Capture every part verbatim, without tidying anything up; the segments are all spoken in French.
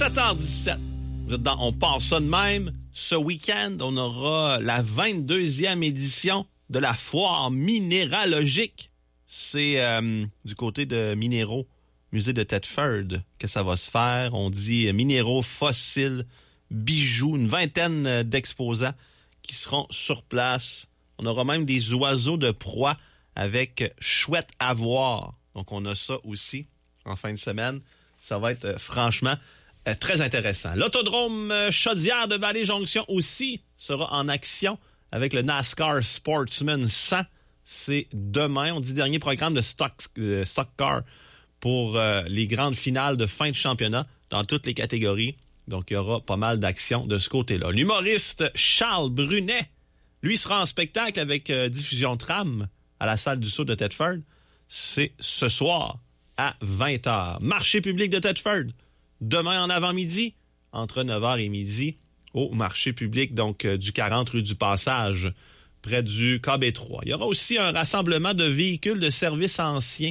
sept heures dix-sept. Vous êtes dans On passe ça de même. Ce week-end, on aura la vingt-deuxième édition de la foire minéralogique. C'est euh, du côté de Minéraux, musée de Thetford, que ça va se faire. On dit minéraux, fossiles, bijoux, une vingtaine d'exposants qui seront sur place. On aura même des oiseaux de proie avec chouette à voir. Donc, on a ça aussi en fin de semaine. Ça va être euh, franchement euh, très intéressant. L'autodrome euh, Chaudière de Vallée-Jonction aussi sera en action avec le NASCAR Sportsman cent. C'est demain. On dit dernier programme de stock, euh, stock car pour euh, les grandes finales de fin de championnat dans toutes les catégories. Donc, il y aura pas mal d'actions de ce côté-là. L'humoriste Charles Brunet, lui, sera en spectacle avec euh, diffusion tram à la salle du Saut de Thetford. C'est ce soir à vingt heures. Marché public de Thetford, demain en avant-midi, entre neuf heures et midi, au marché public donc euh, du quarante rue du Passage, près du K B trois. Il y aura aussi un rassemblement de véhicules de service anciens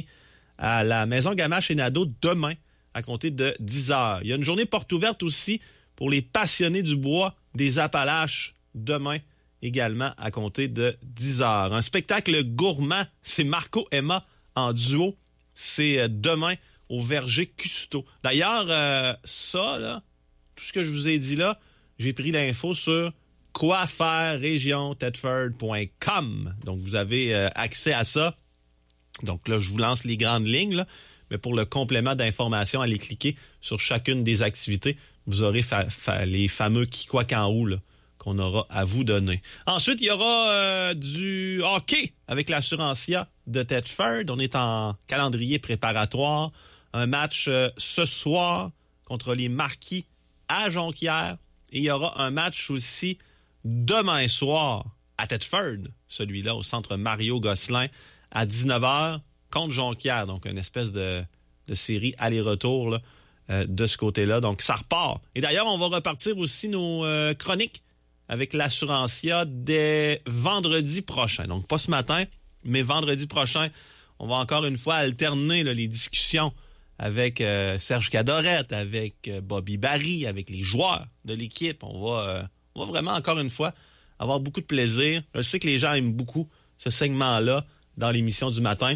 à la Maison Gamache et Nadeau demain, à compter de dix heures. Il y a une journée porte ouverte aussi pour les passionnés du bois des Appalaches demain, également à compter de dix heures. Un spectacle gourmand, c'est Marco Emma en duo. C'est demain au Verger Custo. D'ailleurs, euh, ça, là, tout ce que je vous ai dit là, j'ai pris l'info sur quoi faire région thetford point com. Donc, vous avez euh, accès à ça. Donc là, je vous lance les grandes lignes, là. Mais pour le complément d'information, allez cliquer sur chacune des activités. Vous aurez fa- fa- les fameux qui quoi qu'en haut là, qu'on aura à vous donner. Ensuite, il y aura euh, du hockey avec l'Assurancia de Thetford. On est en calendrier préparatoire. Un match euh, ce soir contre les Marquis à Jonquière. Et il y aura un match aussi demain soir à Thetford, celui-là au centre Mario Gosselin, à dix-neuf heures contre Jonquière. Donc, une espèce de, de série aller-retour là, euh, de ce côté-là. Donc, ça repart. Et d'ailleurs, on va repartir aussi nos euh, chroniques avec l'Assurancia dès vendredi prochain. Donc, pas ce matin, mais vendredi prochain, on va encore une fois alterner là, les discussions avec euh, Serge Cadorette, avec euh, Bobby Barry, avec les joueurs de l'équipe. On va, euh, on va vraiment, encore une fois, avoir beaucoup de plaisir. Je sais que les gens aiment beaucoup ce segment-là dans l'émission du matin.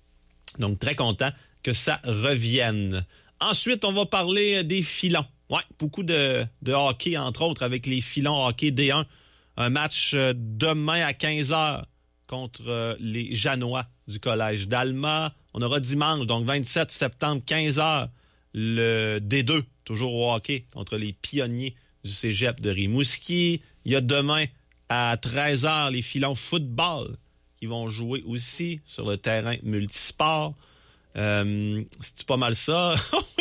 Donc, très content que ça revienne. Ensuite, on va parler des filons. Ouais, beaucoup de, de hockey, entre autres, avec les filons hockey D un. Un match euh, demain à quinze heures contre euh, les Janois du Collège d'Alma. On aura dimanche, donc vingt-sept septembre, quinze heures, le D deux, toujours au hockey, contre les pionniers du cégep de Rimouski. Il y a demain à treize heures, les filons football qui vont jouer aussi sur le terrain multisport. Euh, c'est pas mal ça?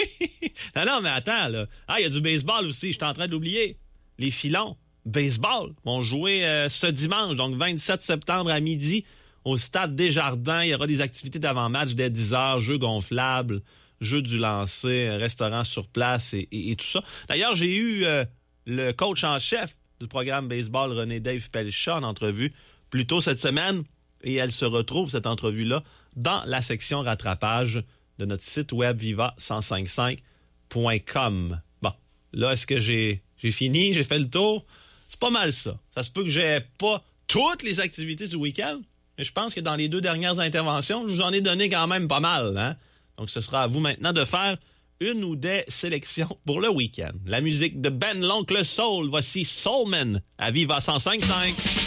non, non, mais attends, là. Ah, il y a du baseball aussi, je suis en train d'oublier. Les filons, baseball, vont jouer euh, ce dimanche, donc vingt-sept septembre à midi, au Stade Desjardins. Il y aura des activités d'avant-match dès dix heures, jeux gonflables, jeux du lancer, restaurant sur place et, et, et tout ça. D'ailleurs, j'ai eu euh, le coach en chef du programme baseball, René Dave Pelcha, en entrevue plus tôt cette semaine. Et elle se retrouve, cette entrevue-là, dans la section rattrapage de notre site web viva cent cinquante-cinq point com. Bon, là, est-ce que j'ai, j'ai fini? J'ai fait le tour? C'est pas mal ça. Ça se peut que j'ai pas toutes les activités du week-end, mais je pense que dans les deux dernières interventions, je vous en ai donné quand même pas mal. Hein? Donc, ce sera à vous maintenant de faire une ou des sélections pour le week-end. La musique de Ben l'Oncle Soul, voici Soulman à Viva cent cinquante-cinq.